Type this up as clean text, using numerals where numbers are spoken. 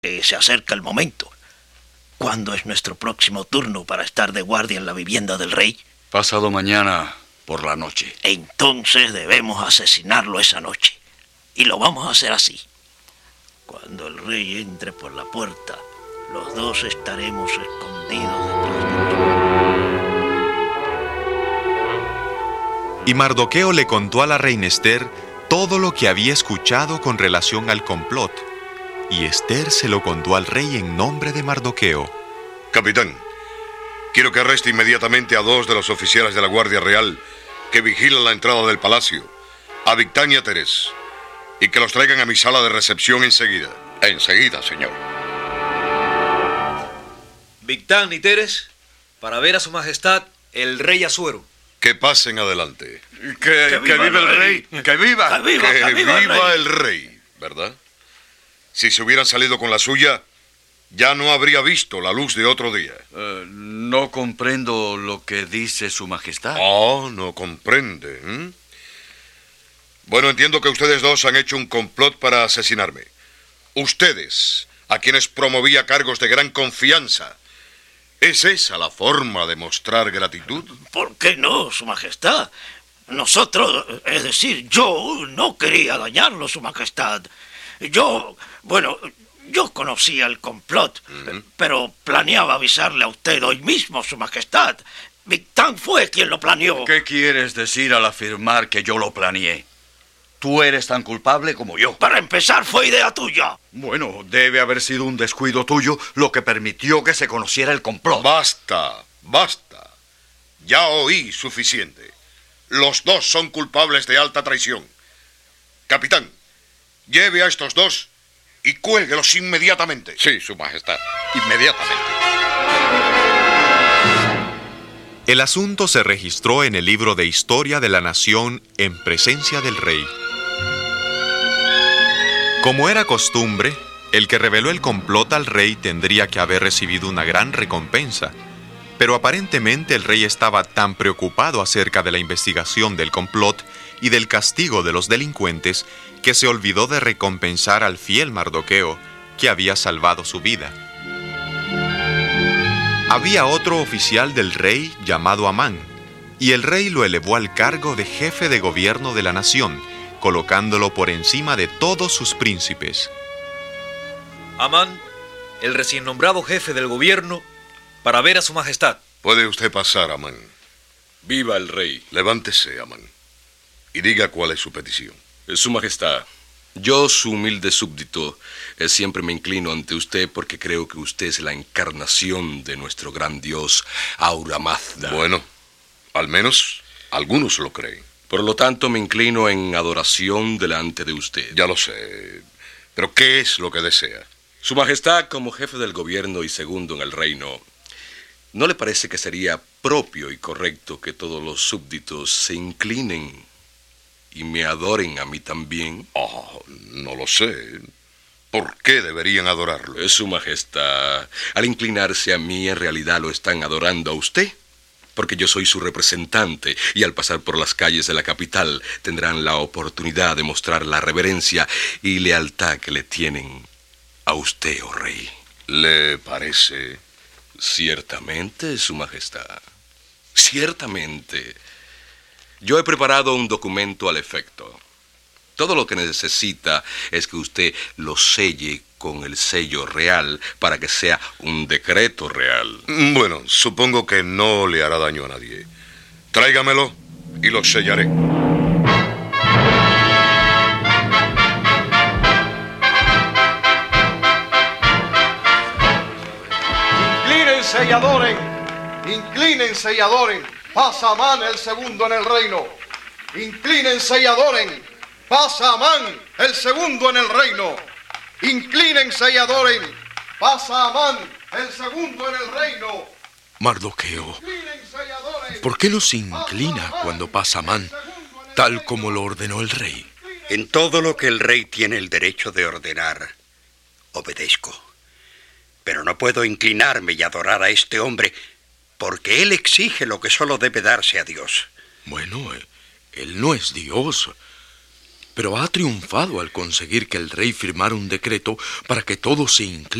Se acerca el momento. ¿Cuándo es nuestro próximo turno para estar de guardia en la vivienda del rey? Pasado mañana por la noche. Entonces debemos asesinarlo esa noche. Y lo vamos a hacer así. Cuando el rey entre por la puerta, los dos estaremos escondidos detrás de él. Y Mardoqueo le contó a la reina Ester todo lo que había escuchado con relación al complot. Y Ester se lo contó al rey en nombre de Mardoqueo. Capitán, quiero que arreste inmediatamente a 2 de los oficiales de la Guardia Real que vigilan la entrada del palacio, a Victán y a Teres, y que los traigan a mi sala de recepción enseguida. Enseguida, señor. Victán y Teres, para ver a su majestad, el rey Asuero. Que pasen adelante. Que viva el rey. Que viva. Que viva el rey, ¿verdad? Si se hubieran salido con la suya, ya no habría visto la luz de otro día. No comprendo lo que dice su majestad. Oh, no comprende. Bueno, entiendo que ustedes dos han hecho un complot para asesinarme. Ustedes, a quienes promovía cargos de gran confianza. ¿Es esa la forma de mostrar gratitud? ¿Por qué no, su majestad? Nosotros, es decir, yo no quería dañarlo, su majestad. Yo conocía el complot, pero planeaba avisarle a usted hoy mismo, su majestad. Victán fue quien lo planeó. ¿Qué quieres decir al afirmar que yo lo planeé? Tú eres tan culpable como yo. Para empezar, fue idea tuya. Bueno, debe haber sido un descuido tuyo lo que permitió que se conociera el complot. Basta. Ya oí suficiente. Los dos son culpables de alta traición. Capitán, lleve a estos dos y cuélguelos inmediatamente. Sí, su majestad. Inmediatamente. El asunto se registró en el libro de Historia de la Nación en presencia del rey. Como era costumbre, el que reveló el complot al rey tendría que haber recibido una gran recompensa. Pero aparentemente el rey estaba tan preocupado acerca de la investigación del complot y del castigo de los delincuentes que se olvidó de recompensar al fiel Mardoqueo, que había salvado su vida. Había otro oficial del rey llamado Amán, y el rey lo elevó al cargo de jefe de gobierno de la nación, colocándolo por encima de todos sus príncipes. Amán, el recién nombrado jefe del gobierno, para ver a su majestad. Puede usted pasar, Amán. Viva el rey. Levántese, Amán, y diga cuál es su petición. Su majestad, yo, su humilde súbdito, siempre me inclino ante usted porque creo que usted es la encarnación de nuestro gran dios Ahura Mazda. Bueno, al menos algunos lo creen. Por lo tanto, me inclino en adoración delante de usted. Ya lo sé, pero ¿qué es lo que desea? Su majestad, como jefe del gobierno y segundo en el reino, ¿no le parece que sería propio y correcto que todos los súbditos se inclinen y me adoren a mí también? Oh, no lo sé. ¿Por qué deberían adorarlo? Su majestad, al inclinarse a mí, en realidad lo están adorando a usted, porque yo soy su representante, y al pasar por las calles de la capital tendrán la oportunidad de mostrar la reverencia y lealtad que le tienen a usted, oh rey. ¿Le parece? Ciertamente, su majestad. Ciertamente. Yo he preparado un documento al efecto. Todo lo que necesita es que usted lo selle con el sello real para que sea un decreto real. Bueno, supongo que no le hará daño a nadie. Tráigamelo y lo sellaré. Inclínense y adoren. Inclínense y adoren. Pasa Amán el segundo en el reino. Inclínense y adoren. Pasa Amán el segundo en el reino. Inclínense y adoren. Pasa Amán el segundo en el reino. Mardoqueo, ¿por qué no se inclina cuando pasa Amán, tal como lo ordenó el rey? En todo lo que el rey tiene el derecho de ordenar, obedezco. Pero no puedo inclinarme y adorar a este hombre, porque él exige lo que solo debe darse a Dios. Bueno, él no es Dios. pero ha triunfado al conseguir que el rey firmara un decreto para que todos se inclinen